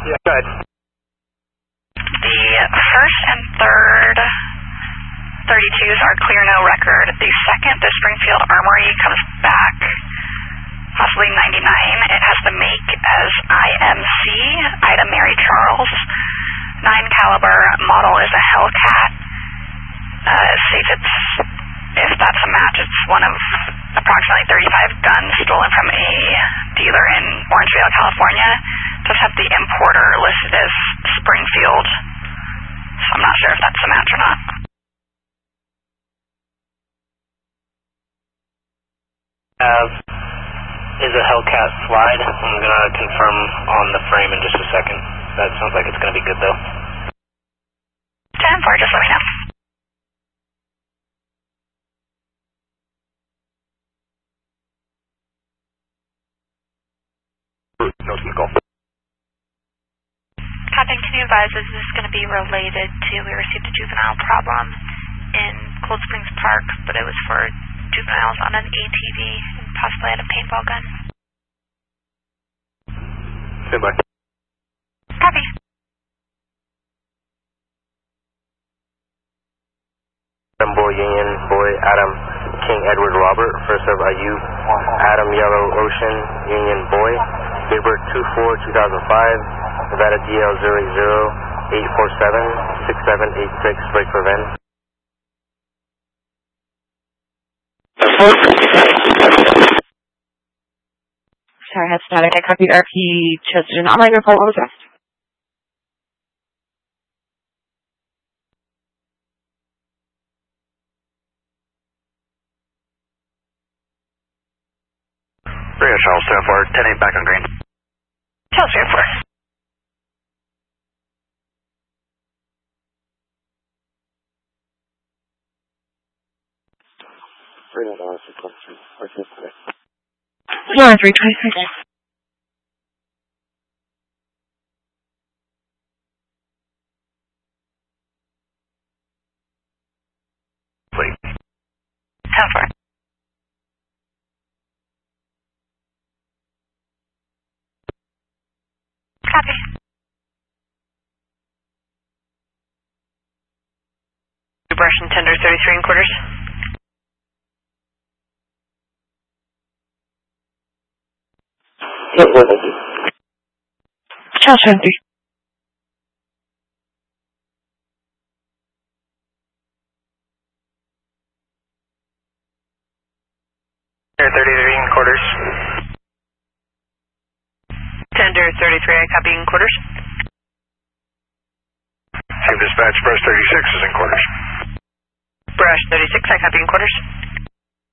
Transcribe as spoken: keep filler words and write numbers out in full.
Yeah, go ahead. The first and third thirty-twos are clear, no record. The second, the Springfield Armory, comes back possibly ninety-nine. It has the make as I M C, Ida Mary Charles. nine caliber model is a Hellcat. Uh, says it's, if that's a match, it's one of approximately thirty-five guns stolen from a dealer in Orangevale, California. Does have the importer listed as Springfield. So I'm not sure if that's a match or not. Have is a Hellcat slide. I'm going to confirm on the frame in just a second. That sounds like it's going to be good though. ten four, just let me know. No vehicle. Captain, can you advise, is this going to be related to, we received a juvenile problem in Cold Springs Park, but it was for juveniles on an A T V and possibly had a paintball gun? Stand by. Copy. Adam Boy Union Boy Adam King Edward Robert. First of Ayub Adam Yellow Ocean Union Boy. Date birth two four two thousand five. Nevada D L zero eight zero eight four seven six seven eight six. Break for Van. Sorry, I had static. I copied R P just an online report. What was that? Rio Charles, two oh four, ten eight back on green. Charles, three oh four. Yeah, three twenty-six. Please. ten four. Copy. Brush and tender thirty-three and quarters. Charles seventy. thirty-three and quarters. Tender thirty-three, I copy in quarters. Same dispatch, brush thirty-six is in quarters. Brush thirty-six, I copy in quarters.